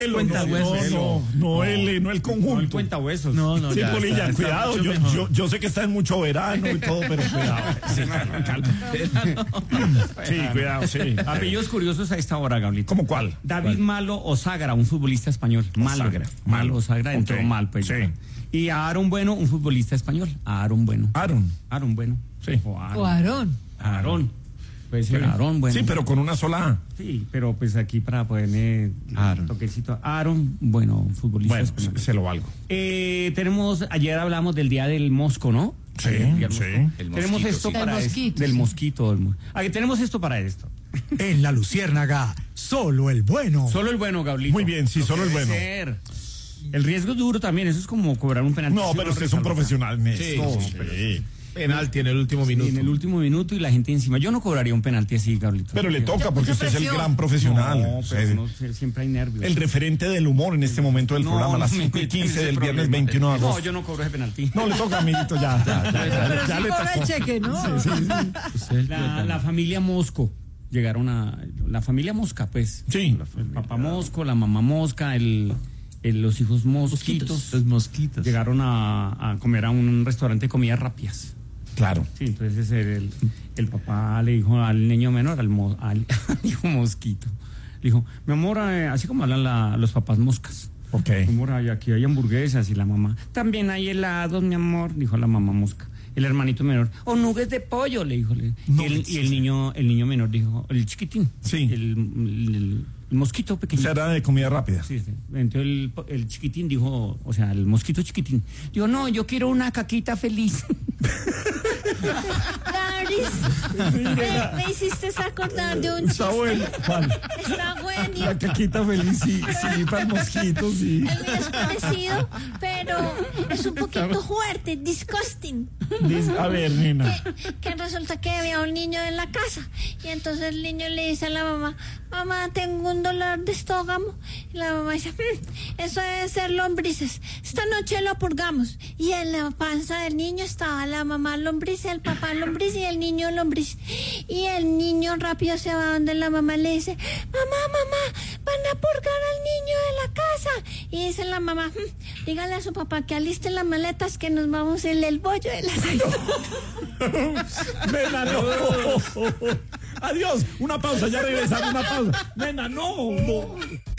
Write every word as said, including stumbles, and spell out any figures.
Cuenta no, huesos. No, no, no, el, no el conjunto. No el cuenta huesos. No, no, sí, ya, Polilla, está, está cuidado. Yo, yo, yo sé que está en mucho verano y todo, pero cuidado. Sí, calma. Sí, cuidado, sí. Apellidos curiosos a esta hora, Gablito. ¿Cómo cuál? David ¿Cuál? Malo Osagra, un futbolista español. Malo. Osagra. Malo Osagra entró Okay. mal, pues. Sí. Y a Aaron Bueno, un futbolista español. A Aaron Bueno. Aaron. Aaron Bueno. Sí. O Aaron. O Aarón. Aaron. Puede ser Sí. Aaron Bueno. Sí, pero con una sola A. Sí, pero pues aquí para ponerle Aaron. toquecito. Aaron, bueno, futbolista Bueno, español. se, se lo valgo. Eh, tenemos, ayer hablamos del día del mosco, ¿no? Sí, Ayer, día del sí. mosco. El Tenemos mosquito, esto sí. para Del es- mosquito, del sí. mosquito. del mo- Ah, tenemos esto para esto. En la Luciérnaga, solo el bueno. Solo el bueno, Gablito. Muy bien, sí, No solo el puede bueno. ser. El riesgo es duro también, eso es como cobrar un penalti. No, Si pero uno usted es un resalta. profesional en esto. Sí, sí, pero, Penalti en el último Sí, minuto. en el último minuto y la gente encima. Yo no cobraría un penalti así, Gablito. pero le toca porque mucha usted es el presión. gran profesional. No, O sea, pero uno se- siempre hay nervios. el referente del humor en este momento del No, programa, a las no me cinco y metan en quince ese del viernes problema. veintiuno de No, agosto. yo no cobro ese penalti. No le toca, amiguito, ya. ya, ya, ya, Pero ya sí le cobra el tocó. cheque, ¿no? Sí, sí, sí. La, la familia Mosco. Llegaron a. La familia Mosca, pues. Sí. El papá Mosco, la mamá Mosca, el, el- los hijos mosquitos. Los mosquitos. Llegaron a, a comer a un restaurante de comidas rápidas. Claro. Sí, entonces el, el papá le dijo al niño menor, al, mo- al hijo mosquito, le dijo, mi amor, eh, así como hablan la- los papás moscas. Ok. Mi amor, ay, aquí hay hamburguesas y la mamá, también hay helados, mi amor, dijo la mamá mosca. El hermanito menor, o nuggets de pollo, le dijo. le- y, el, y el niño el niño menor dijo, el chiquitín, Sí. el, el- el mosquito O pequeño. sea, era de comida rápida. Sí, sí. Entonces el, el chiquitín dijo, o sea, el mosquito chiquitín, dijo, no, yo quiero una caquita feliz. Garis, me, me hiciste acordar de un Está chiste. bueno. ¿Cuál? Está bueno. La caquita feliz, sí, sí, para el mosquito, sí. El mío es parecido, pero es un poquito fuerte, disgusting. Dice, a ver, nena. Que, que resulta que había un niño en la casa y entonces el niño le dice a la mamá, mamá, tengo un dolor de estómago. Y la mamá dice, "Mm, eso debe ser lombrices. Esta noche lo purgamos. Y en la panza del niño estaba la mamá lombriz, el papá lombriz y el niño lombriz. Y el niño rápido se va donde la mamá le dice, mamá, mamá, van a purgar al niño de la casa. Y dice la mamá, "Mm, dígale a su papá que aliste las maletas que nos vamos en el bollo de la salida". Nena, no. Adiós. Una pausa, ya regresamos, una pausa. Nena, no. no.